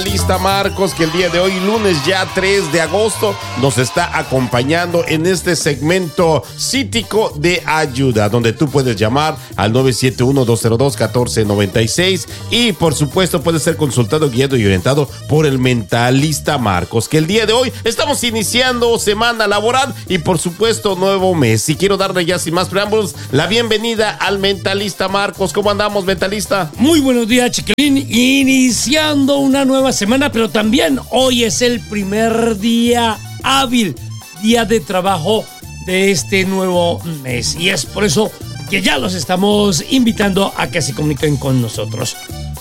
Lista Marcos, que el día de hoy, lunes ya 3 de agosto, nos está acompañando en este segmento cítico de ayuda, donde tú puedes llamar al 971-202-1496 y por supuesto puedes ser consultado, guiado y orientado por el mentalista Marcos, que el día de hoy estamos iniciando semana laboral y por supuesto nuevo mes. Y quiero darle ya sin más preámbulos la bienvenida al mentalista Marcos. ¿Cómo andamos, mentalista? Muy buenos días, chiquilín, iniciando una nueva semana, pero también hoy es el primer día hábil, día de trabajo de este nuevo mes. Y es por eso que ya los estamos invitando a que se comuniquen con nosotros.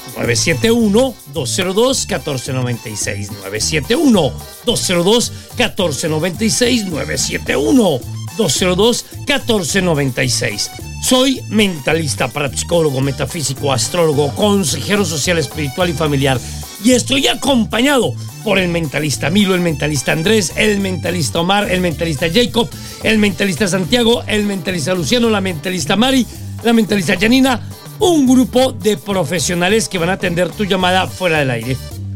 971-202-1496, 971-202-1496, 971-202-1496. Soy mentalista, parapsicólogo, metafísico, astrólogo, consejero social, espiritual y familiar. Y estoy acompañado por el mentalista Milo, el mentalista Andrés, el mentalista Omar, el mentalista Jacob, el mentalista Santiago, el mentalista Luciano, la mentalista Mari, la mentalista Janina. Un grupo de profesionales que van a atender tu llamada fuera del aire.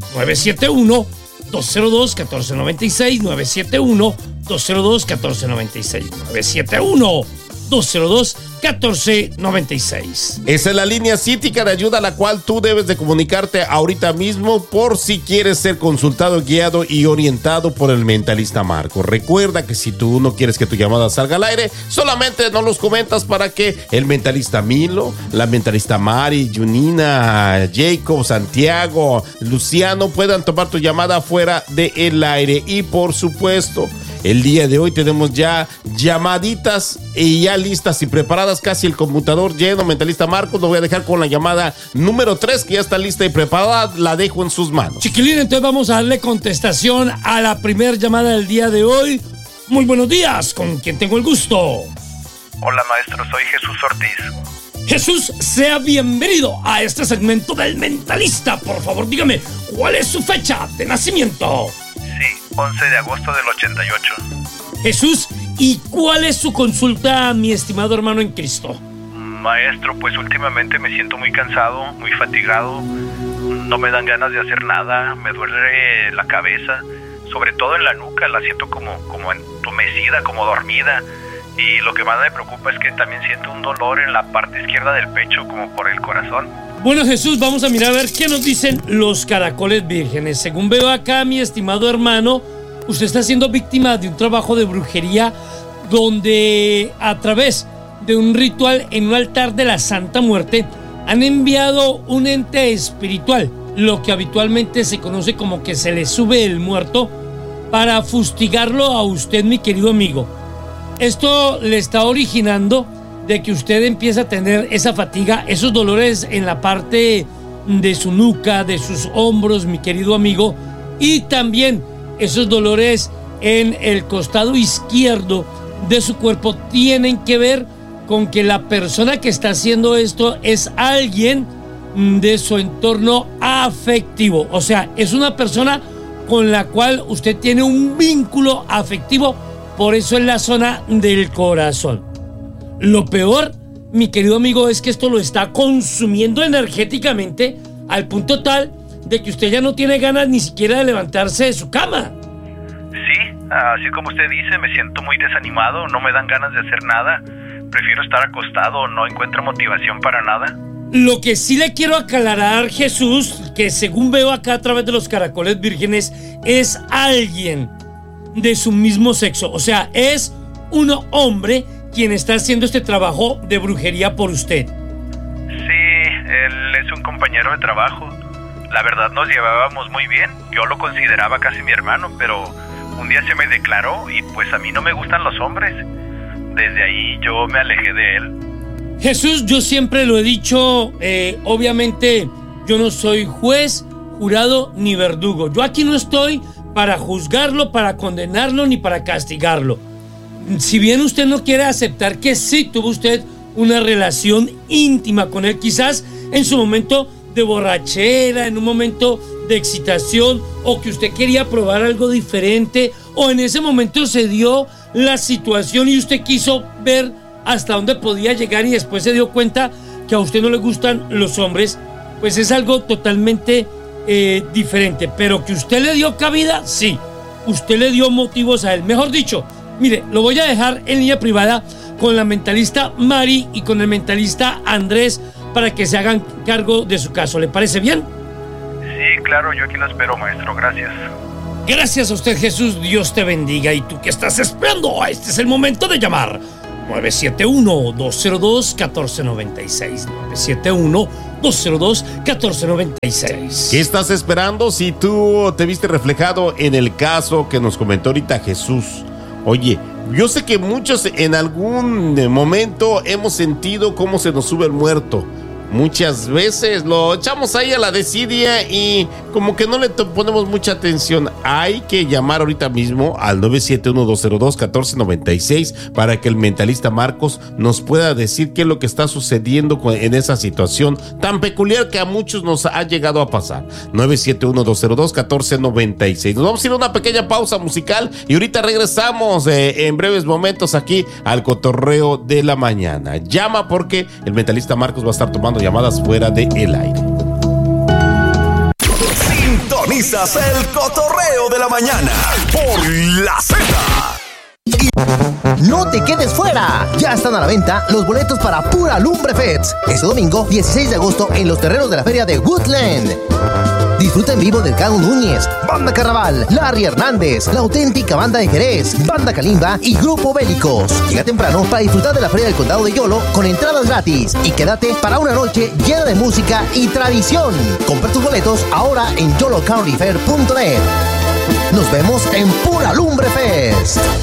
971-202-1496, 971-202-1496, 971-202-1496. Esa es la línea cítica de ayuda a la cual tú debes de comunicarte ahorita mismo por si quieres ser consultado, guiado y orientado por el mentalista Marcos. Recuerda que si tú no quieres que tu llamada salga al aire, solamente nos los comentas para que el mentalista Milo, la mentalista Mari, Junina, Jacob, Santiago, Luciano puedan tomar tu llamada fuera del aire. Y por supuesto, el día de hoy tenemos ya llamaditas y ya listas y preparadas, casi el computador lleno. Mentalista Marcos, lo voy a dejar con la llamada número 3, que ya está lista y preparada. La dejo en sus manos. Chiquilín, entonces vamos a darle contestación a la primera llamada del día de hoy. Muy buenos días, ¿con quién tengo el gusto? Hola, maestro, soy Jesús Ortiz. Jesús, sea bienvenido a este segmento del mentalista. Por favor, dígame, ¿cuál es su fecha de nacimiento? Sí, 11 de agosto del 88. Jesús, ¿y cuál es su consulta, mi estimado hermano en Cristo? Maestro, pues últimamente me siento muy cansado, muy fatigado. No me dan ganas de hacer nada, me duele la cabeza, sobre todo en la nuca, la siento como entumecida, como dormida. Y lo que más me preocupa es que también siento un dolor en la parte izquierda del pecho, como por el corazón. Bueno, Jesús, vamos a mirar a ver qué nos dicen los caracoles vírgenes. Según veo acá, mi estimado hermano, usted está siendo víctima de un trabajo de brujería donde a través de un ritual en un altar de la Santa Muerte han enviado un ente espiritual, lo que habitualmente se conoce como que se le sube el muerto, para fustigarlo a usted, mi querido amigo. Esto le está originando de que usted empieza a tener esa fatiga, esos dolores en la parte de su nuca, de sus hombros, mi querido amigo, y también esos dolores en el costado izquierdo de su cuerpo tienen que ver con que la persona que está haciendo esto es alguien de su entorno afectivo. O sea, es una persona con la cual usted tiene un vínculo afectivo, por eso en la zona del corazón. Lo peor, mi querido amigo, es que esto lo está consumiendo energéticamente al punto tal de que usted ya no tiene ganas ni siquiera de levantarse de su cama. Sí, así como usted dice, me siento muy desanimado, no me dan ganas de hacer nada. Prefiero estar acostado, no encuentro motivación para nada. Lo que sí le quiero aclarar, Jesús, que según veo acá a través de los caracoles vírgenes, es alguien de su mismo sexo. O sea, es un hombre quien está haciendo este trabajo de brujería por usted. Sí, él es un compañero de trabajo. La verdad nos llevábamos muy bien. Yo lo consideraba casi mi hermano, pero un día se me declaró y pues a mí no me gustan los hombres. Desde ahí yo me alejé de él. Jesús, yo siempre lo he dicho, obviamente yo no soy juez, jurado ni verdugo. Yo aquí no estoy para juzgarlo, para condenarlo ni para castigarlo. Si bien usted no quiere aceptar que sí tuvo usted una relación íntima con él, quizás en su momento de borrachera, en un momento de excitación, o que usted quería probar algo diferente, o en ese momento se dio la situación y usted quiso ver hasta dónde podía llegar y después se dio cuenta que a usted no le gustan los hombres, pues es algo totalmente diferente. Pero que usted le dio cabida, sí. Usted le dio motivos a él. Mejor dicho, mire, lo voy a dejar en línea privada con la mentalista Mari y con el mentalista Andrés para que se hagan cargo de su caso. ¿Le parece bien? Sí, claro, yo aquí lo espero, maestro. Gracias. Gracias a usted, Jesús. Dios te bendiga. ¿Y tú qué estás esperando? Este es el momento de llamar. 971-202-1496. 971-202-1496. ¿Qué estás esperando si tú te viste reflejado en el caso que nos comentó ahorita Jesús? Oye, yo sé que muchos en algún momento hemos sentido cómo se nos sube el muerto. Muchas veces lo echamos ahí a la desidia y como que no le ponemos mucha atención. Hay que llamar ahorita mismo al 971-202-1496 para que el mentalista Marcos nos pueda decir qué es lo que está sucediendo en esa situación tan peculiar que a muchos nos ha llegado a pasar. 971-202-1496. Nos vamos a ir a una pequeña pausa musical y ahorita regresamos en breves momentos aquí al cotorreo de la mañana. Llama porque el mentalista Marcos va a estar tomando llamadas fuera de el aire. Sintonizas el cotorreo de la mañana por La Z. No te quedes fuera. Ya están a la venta los boletos para Pura Lumbre Fest este domingo 16 de agosto en los terrenos de la feria de Woodland. Disfruta en vivo del Cano Núñez, Banda Carnaval, Larry Hernández, La Auténtica Banda de Jerez, Banda Kalimba y Grupo Bélicos. Llega temprano para disfrutar de la Feria del Condado de Yolo con entradas gratis y quédate para una noche llena de música y tradición. Compra tus boletos ahora en yolocountyfair.net. Nos vemos en Pura Lumbre Fest.